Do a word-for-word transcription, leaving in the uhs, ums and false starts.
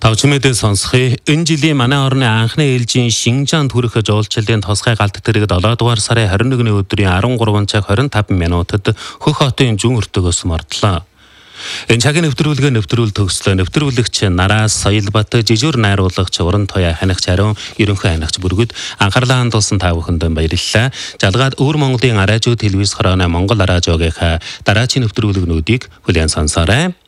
Тавчмэдээ сонсхий энэ жилийн манай орны анхны ээлжийн Шинжаан төрөх жуулчлалын тосгой галт тэрэг долоо дугаар сарын харин нэгний өдрийн арван гурван цаг хорин таван минутад Хөх хотын Жүн өртөгөөс мордлоо. Энэ цагийн нэвтрүүлгээ нэвтрүүл төгслөө. Нэвтрүүлэгч Нараас Соёлбат жижигүр найруулагч Уран Тоя ханигч Ариун ерөнхий ханигч бүргэд анхаарлаа хандуулсан та бүхэнд баярлалаа. Жалгаад Өвөр Монголын араажуу телевиз хорооны Монгол араажуугийнхаа дараагийн нэвтрүүлгнүүдийг хүлээн сонсоорой.